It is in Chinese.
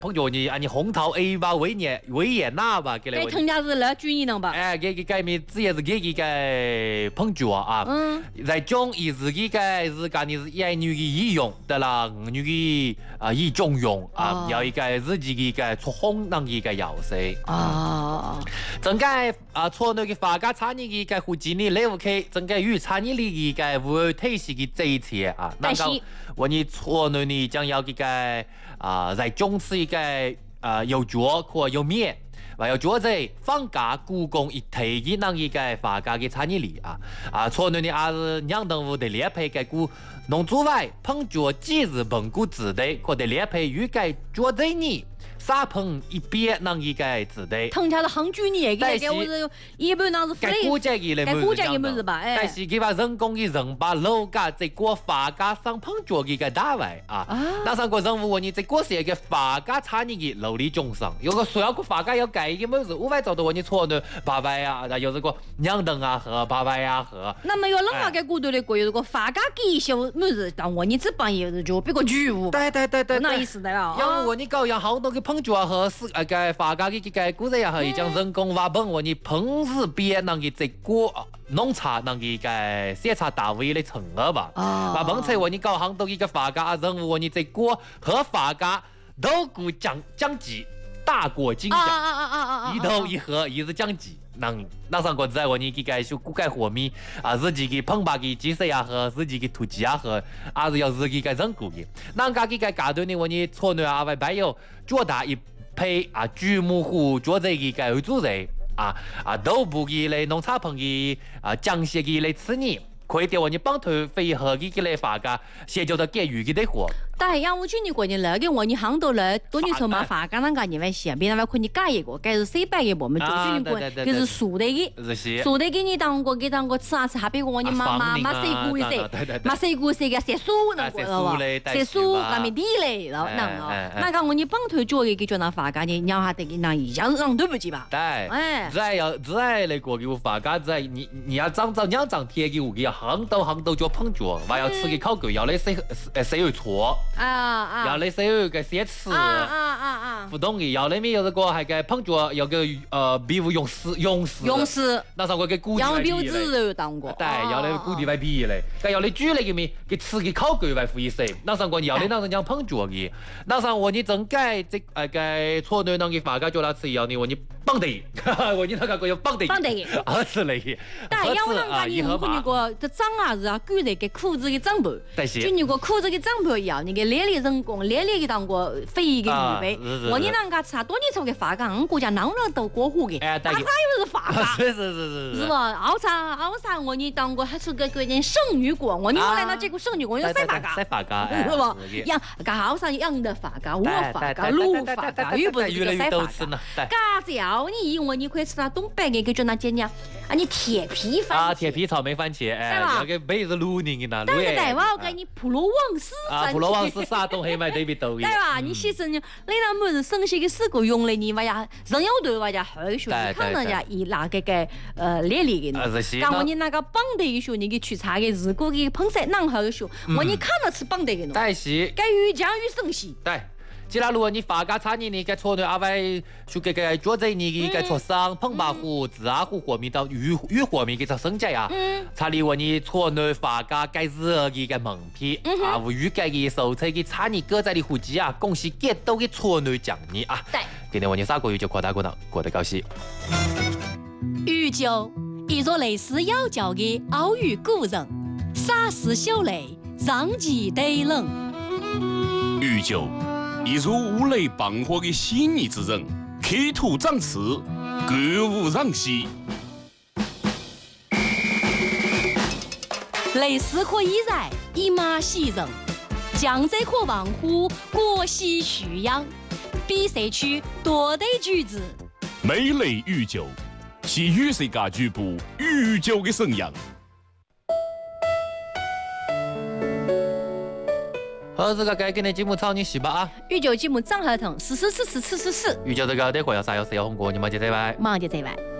碰着你红桃 A 吧，维也纳吧，给来。 给人家是来举你能吧？ 哎，给面只也是给碰着啊。在中意自己是讲你是一女的义用的啦，女的义中用啊，要一个自己的出红能一个要塞啊。整个错那个法家产业的个附近的来去，整个与产业里的个物体系的这一切啊，那个我你错那你将要这个在中吃一个有脚或有面。还有做在放假故宫一体的那一个法家的产业里错那你还是两等户的列配个股农主外碰着几日蒙古子的，或者列配预计做在你。撒碰一边那一个子的， 藤条的杭州你给我是一般那是该估价的该估价的么子吧？ 但是给把人工的人把楼价在过法家上碰着一个单位那上个任务你在过是一个法家产业的楼里中上，有个需要个法家要改一个么子，无法找到你错呢800啊，有这个两等啊和800啊和。 那么有另外个股头的国有这个法家给些么子，但我你这帮也是就比较巨无。 对， 那意思的了。 要我你搞样好多个碰着和是个法家的个股也和一将人工挖崩我你碰日边那个在过农场那个检查单位的成额吧挖崩出我你搞好多一个法家任务我你在过和法家都股奖级大过金奖一头一盒一是奖级那上个在我你个修骨盖火米自己的碰把的鸡丝和自己的土鸡和是要自己个人工的那个阶段呢我你错呢还有做大一配巨木户做这个主人都不给来农产品的江西的来吃你可以给我你帮头飞和的来发个协助到给予的活。 但系我去年过年来给我你行到来多年前嘛发个那个你们写别人可你改一个该是谁摆的我们就是你过就是素的素的给你当过吃还别个我你妈水果一些嘛水果些个些蔬那个了些蔬那么地嘞然后那个我你帮头做一个叫那发个你让他得给那一样让对不起吧对再来过给我发个在你要长两张贴给我给行到就碰着还要吃个烤狗要来谁会错要来谁有个先吃不懂的要来面有这个还个碰着有个比如勇士那上个给古羊标志当过对要来古地外比嘞要来举来个面给吃个烤狗外付一些那上个要来那上讲碰着的那上我你整改这个错的那个发个叫他吃要你我你棒的我你那个有棒的是嘞但要我那个你如果那个这长是举那个裤子的长盘就那个裤子的长盘一样那个练人工练的当过非一个预备我你那个差多年前的发个国家哪能都过户的大他又是发个是吧熬茶我你当过还是个人剩女国我你来那这个剩女国有晒发个是吧养个熬茶养的发个我发个路发个又不是这个晒发个嘎子要你我你可以吃那东北那个叫那叫你你铁皮番茄铁皮草莓番茄那个没是鲁宁的那但是台湾我给你普罗旺斯普罗旺斯沙东黑麦对比都对吧你其实你那么是生些个四个用的你话呀人要对话呀好说你看人家一那个练里的刚我你那个绑的一说你给取茶的如果给碰色那好说我你看了是绑的的但是该与江与生息对既然如果你发个产业你该错的阿外就给做在你该错上碰把户自阿户国民到与国民给它升级呀查理我你错的发个该热的个蒙皮无预计的收车的产业各在的户籍恭喜给都给错的奖励对今天我你3个月就扩大过得高兴玉酒一座类似妖教的奥语古人沙石秀雷让其得冷玉酒一如五雷帮火的细腻之人，刻土长刺，歌舞让息。 类似可以在一马喜人，江浙可望乎国喜徐阳，比赛区多得举子。 美类玉酒，是与世界局部玉酒的生养。 好，这个该给你节目操你洗吧玉酒节目张合同，4444444。 玉酒这个待会要啥要谁要红过，你们就这边。 忙就这边。